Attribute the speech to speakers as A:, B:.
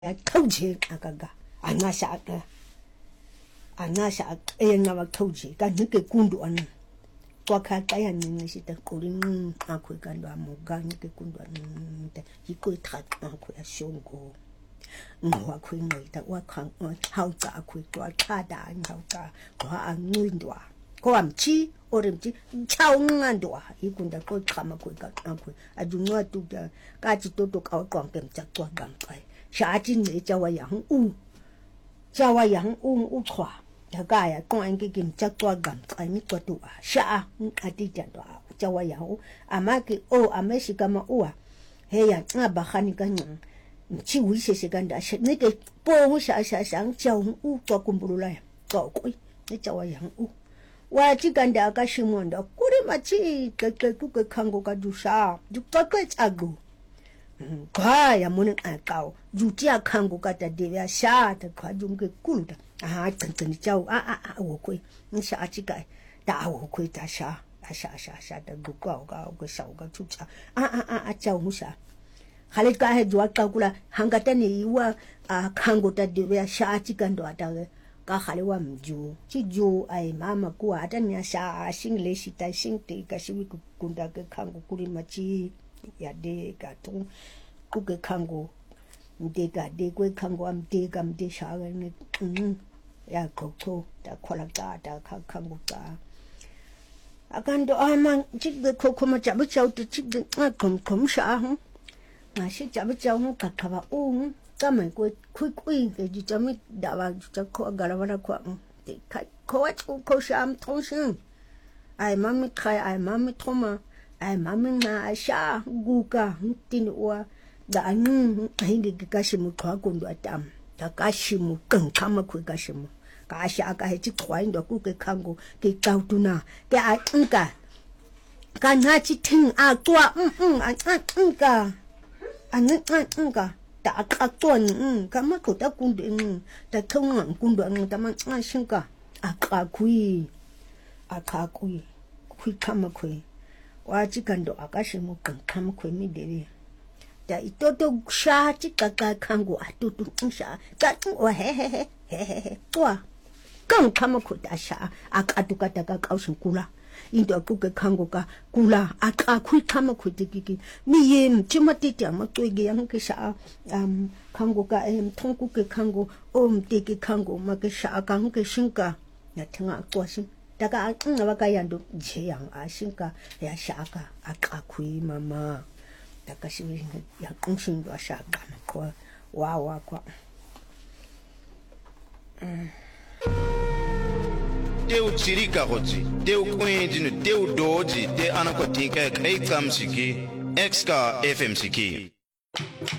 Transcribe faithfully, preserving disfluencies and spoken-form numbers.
A: Coaching agaga, anasaka, anasa, and our coaching, got Nicky Kundu on Wakatayan in the cooling Aqua and Mogani Kundu, he could track Aqua Shongo. No, I couldn't wait at what can't how to quick to a tada and how to go and windwa. Go am chi or empty chow and doa. You couldn't go come a quick uncle. I do not do the Gachito took out from them to one gunplay. Shajin Jawa Yang U Jawa Yang Um Utwa. The guy at going gigging Jacqua gun, I meet what do Sha, I didn't Jawa Yang. I make oh, a Mexicama Ua. Hey, I'm Bahani Ganyan. She wishes a gun. I should make a poor Shashan, Chow U Tokumbula. Go quick, the Jawa Yang U. Why, Chiganda Gashimonda, Kurimachi, Kuka Kango Gadusha, you pockets ago. Kaya muning akaw jutia kango kata devya sha ta kwajum ke kulda ah tantani chau ah ah ah wo koi nsha achikai da wo koi ta sha sha sha sha da guka ga ga sha ga chucha ah ah ah ah chau musa khale ka he jwa ka kula hangata ni wa kango ta devya sha achikando ata ka khale wa mju chi ju ai mama ku ata nya sha single shita singte ka shiwi kunda ke kango kuri machi ya de gatung kuke kango ndega de kwe kango am de gam de shaga ne ya koko da kola da da kango da akando ama chik de koko ma chabu chau de chik de kom kom sha hu ma shi chabu chau hu ka ka ba u ka mai ko khui khui ke ji chami da ba cha ko gara ba ko de kai ko chu ko sham thong shin ai mami khai ai mami thoma ai mami na sha guka tin wa da anu hingi kashimu kwa kundu atam da kashimu kan kama ku kashimu ka sha ka he chi kwa ndo ku ke kango ke kautuna ke a nka ka na chi tin a twa mm a nka a nka da ka ton mm kama ko ta kundu mm da thong kundu ang ta man a shinka a ka kui a ka kui kui kama kui wa chikando akashimu kan kama kui mi dere da itoto sha chikaka kango atutu sha ta o he he he he he wa kan kama ku da sha akatuka daga kaushin kula indo kuke kango ka kula akakui kama ku dikiki mi yem chimatiti amatwege yang ke sha um kango ka em thongku ke kango om tiki kango ma ke sha ka ke shinka ya thinga kwashin daga ngaba ka yando je yang a shinka ya sha ka akakui mama Takashi ya kunshin do shaka ko wa wa kwa
B: Teu chirika hoji teu kwenji no teu doji te anakotika kai kamsiki exka F M C K